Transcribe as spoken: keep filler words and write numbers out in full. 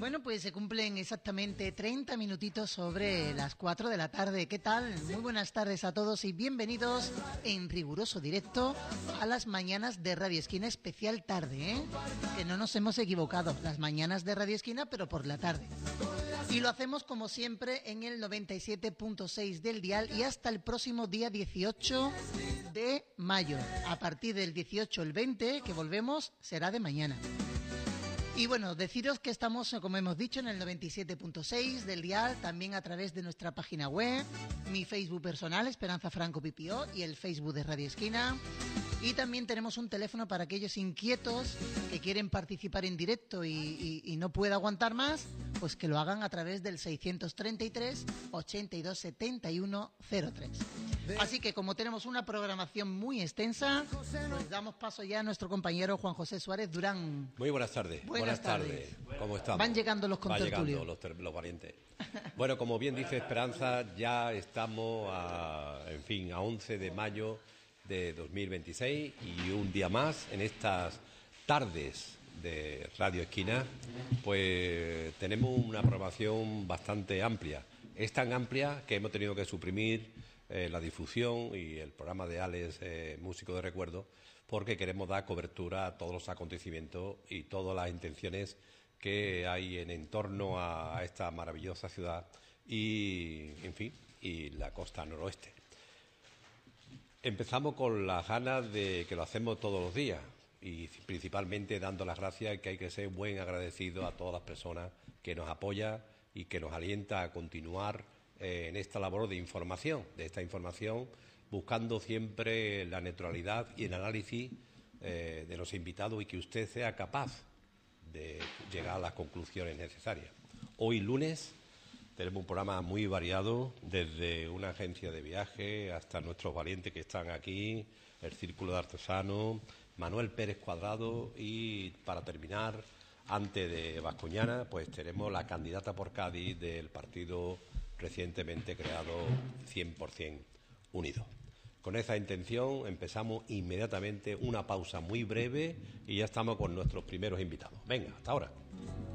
Bueno, pues se cumplen exactamente treinta minutitos sobre las cuatro de la tarde. ¿Qué tal? Muy buenas tardes a todos y bienvenidos en riguroso directo a las mañanas de Radio Esquina especial tarde, ¿eh? Que no nos hemos equivocado, las mañanas de Radio Esquina, pero por la tarde. Y lo hacemos como siempre en el noventa y siete punto seis del dial y hasta el próximo día dieciocho de mayo. A partir del dieciocho, el veinte, que volvemos, será de mañana. Y bueno, deciros que estamos, como hemos dicho, en el noventa y siete punto seis del dial, también a través de nuestra página web, mi Facebook personal, Esperanza Franco Pipió, y el Facebook de Radio Esquina. Y también tenemos un teléfono para aquellos inquietos que quieren participar en directo y, y, y no puede aguantar más, pues que lo hagan a través del seiscientos treinta y tres, ochenta y dos, setenta y uno, cero tres. Así que como tenemos una programación muy extensa, pues damos paso ya a nuestro compañero Juan José Suárez Durán. Muy buenas tardes. Buenas, buenas tardes. tardes. ¿Cómo estamos? Van llegando los contertulios. Van llegando los, ter- los valientes. Bueno, como bien dice Esperanza, ya estamos a, en fin, a once de mayo de dos mil veintiséis y un día más en estas tardes de Radio Esquina, pues tenemos una programación bastante amplia. Es tan amplia que hemos tenido que suprimir eh, la difusión y el programa de Alex, eh, músico de recuerdo, porque queremos dar cobertura a todos los acontecimientos y todas las intenciones que hay en, en torno a, a esta maravillosa ciudad y, en fin, y la costa noroeste. Empezamos con las ganas de que lo hacemos todos los días y principalmente dando las gracias, que hay que ser buen agradecido a todas las personas que nos apoyan y que nos alienta a continuar eh, en esta labor de información, de esta información, buscando siempre la neutralidad y el análisis eh, de los invitados y que usted sea capaz de llegar a las conclusiones necesarias. Hoy lunes tenemos un programa muy variado, desde una agencia de viaje hasta nuestros valientes que están aquí, el Círculo de Artesanos, Manuel Pérez Cuadrado y, para terminar, antes de Vascoñana, pues tenemos la candidata por Cádiz del partido recientemente creado cien por ciento Unido. Con esa intención empezamos inmediatamente una pausa muy breve y ya estamos con nuestros primeros invitados. Venga, hasta ahora.